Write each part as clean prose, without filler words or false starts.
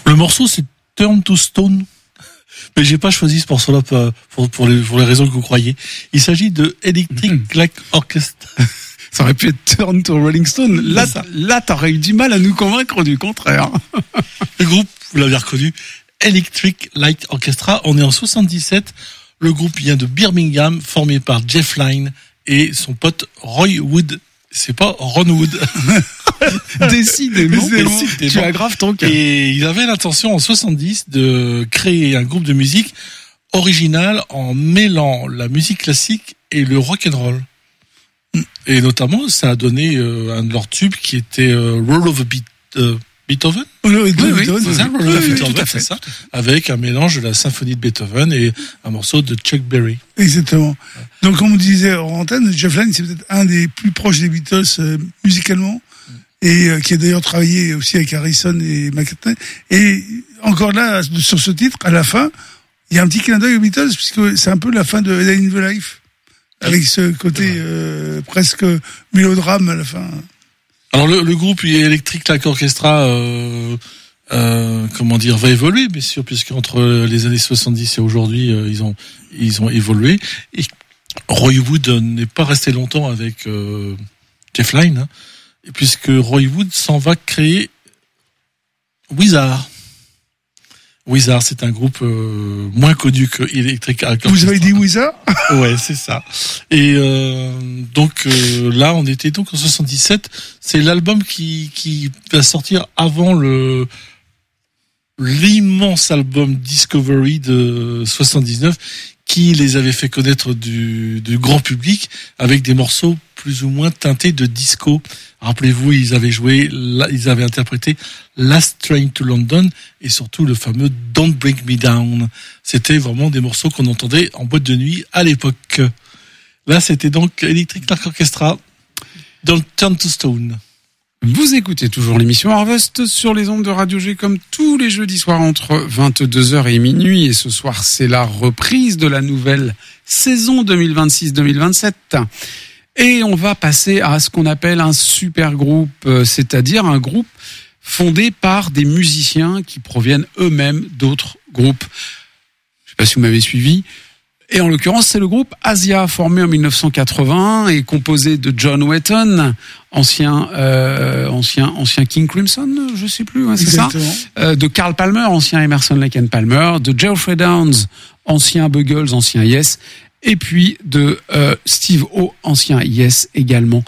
Le morceau, c'est Turn to Stone. Mais j'ai pas choisi ce morceau-là pour les raisons que vous croyez. Il s'agit de Electric Light Orchestra. Ça aurait pu être Turn to Rolling Stone. Là, t'aurais eu du mal à nous convaincre du contraire. Le groupe, vous l'avez reconnu, Electric Light Orchestra. On est en 77. Le groupe vient de Birmingham, formé par Jeff Lynne et son pote Roy Wood. C'est pas Ron Wood. Décidément, tu aggraves ton cas. Et ils avaient l'intention en 70 de créer un groupe de musique original en mêlant la musique classique et le rock and roll. Et notamment, ça a donné un de leurs tubes qui était Roll of Beethoven. Oui, C'est ça, Roll of Beethoven, c'est ça. Avec un mélange de la symphonie de Beethoven et un morceau de Chuck Berry. Exactement. Donc, comme on disait en antenne, Jeff Lynne, c'est peut-être un des plus proches des Beatles musicalement, et qui a d'ailleurs travaillé aussi avec Harrison et McCartney. Et encore là, sur ce titre, à la fin, il y a un petit clin d'œil aux Beatles, puisque c'est un peu la fin de Day in the Life. Avec ce côté presque mélodrame à la fin. Alors le groupe Electric Light Orchestra, va évoluer, bien sûr, puisque entre les années 70 et aujourd'hui, ils ont évolué. Et Roy Wood n'est pas resté longtemps avec Jeff Lynne, hein, et puisque Roy Wood s'en va créer Wizard. Wizard, c'est un groupe moins connu que Electric Light Orchestra. Vous avez dit Wizard ? Ouais, c'est ça. Et donc là, on était donc en 77. C'est l'album qui va sortir avant l'immense album Discovery de 79, qui les avait fait connaître du grand public avec des morceaux plus ou moins teintés de disco. Rappelez-vous, ils avaient interprété Last Train to London et surtout le fameux Don't Bring Me Down. C'était vraiment des morceaux qu'on entendait en boîte de nuit à l'époque. Là, c'était donc Electric Light Orchestra dans Turn to Stone. Vous écoutez toujours l'émission Harvest sur les ondes de Radio G comme tous les jeudis soirs entre 22h et minuit. Et ce soir, c'est la reprise de la nouvelle saison 2026-2027. Et on va passer à ce qu'on appelle un super groupe, c'est-à-dire un groupe fondé par des musiciens qui proviennent eux-mêmes d'autres groupes. Je sais pas si vous m'avez suivi. Et en l'occurrence, c'est le groupe Asia, formé en 1980 et composé de John Wetton, ancien King Crimson, je sais plus, ouais, c'est exactement ça. De Carl Palmer, ancien Emerson Lake and Palmer, de Geoffrey Downes, ancien Buggles, ancien Yes, et puis de Steve O, ancien Yes également.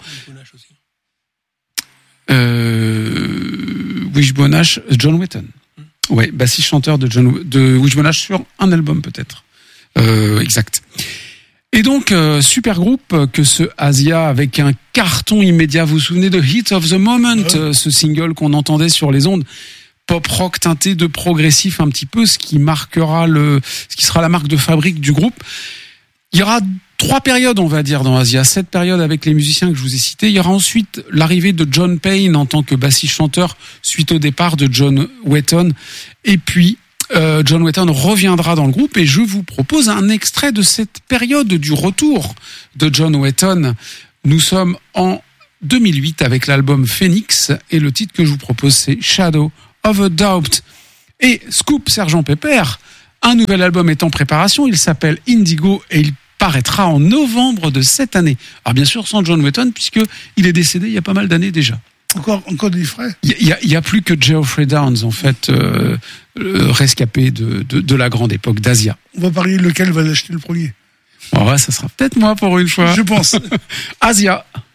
Wishbone Ash, John Wetton. Ouais, bassiste chanteur de Wishbone Ash sur un album peut-être. Exact. Et donc, super groupe que ce Asia avec un carton immédiat. Vous vous souvenez de Heat of the Moment, ce single qu'on entendait sur les ondes, pop rock teinté de progressif un petit peu, ce qui sera la marque de fabrique du groupe. Il y aura 3 périodes, on va dire, dans Asia. 7 périodes avec les musiciens que je vous ai cités. Il y aura ensuite l'arrivée de John Payne en tant que bassiste chanteur suite au départ de John Wetton. Et puis, John Wetton reviendra dans le groupe et je vous propose un extrait de cette période du retour de John Wetton. Nous sommes en 2008 avec l'album Phoenix et le titre que je vous propose c'est Shadow of a Doubt. Et Scoop Sergent Pepper, un nouvel album est en préparation, il s'appelle Indigo et il paraîtra en novembre de cette année. Alors bien sûr sans John Wetton puisque il est décédé il y a pas mal d'années déjà. Encore des frais. Il y a plus que Geoffrey Downes en fait, rescapé de la grande époque d'Asia. On va parier lequel va l'acheter le premier. Ouais, ça sera peut-être moi pour une fois. Je pense. Asia.